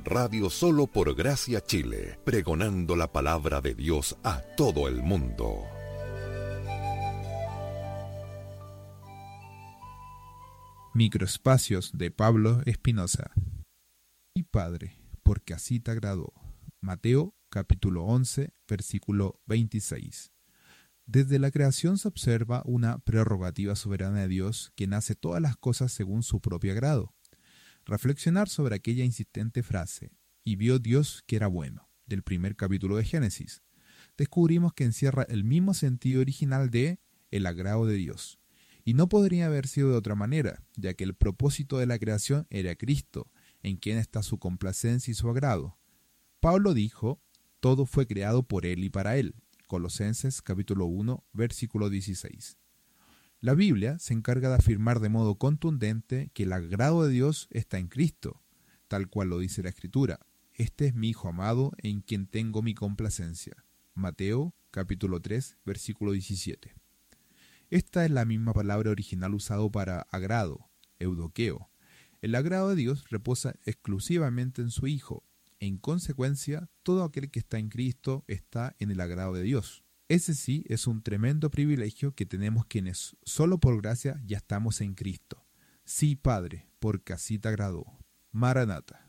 Radio Solo por Gracia Chile, pregonando la palabra de Dios a todo el mundo. Microespacios de Pablo Espinosa. Y Padre, porque así te agradó. Mateo capítulo 11, versículo 26. Desde la creación se observa una prerrogativa soberana de Dios que nace todas las cosas según su propio agrado. Reflexionar sobre aquella insistente frase, y vio Dios que era bueno, del primer capítulo de Génesis, descubrimos que encierra el mismo sentido original de el agrado de Dios. Y no podría haber sido de otra manera, ya que el propósito de la creación era Cristo, en quien está su complacencia y su agrado. Pablo dijo, todo fue creado por Él y para Él. Colosenses capítulo 1, versículo 16. La Biblia se encarga de afirmar de modo contundente que el agrado de Dios está en Cristo, tal cual lo dice la Escritura. Este es mi Hijo amado, en quien tengo mi complacencia. Mateo capítulo 3, versículo 17. Esta es la misma palabra original usada para agrado, eudoqueo. El agrado de Dios reposa exclusivamente en su Hijo. En consecuencia, todo aquel que está en Cristo está en el agrado de Dios. Ese sí es un tremendo privilegio que tenemos quienes solo por gracia ya estamos en Cristo. Sí, Padre, porque así te agradó. Maranata.